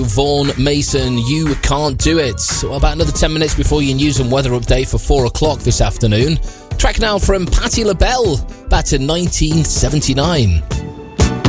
Vaughan Mason, You Can't Do It. Well, about another 10 minutes before your news and weather update for 4 o'clock this afternoon. Track now from Patti LaBelle, back to 1979.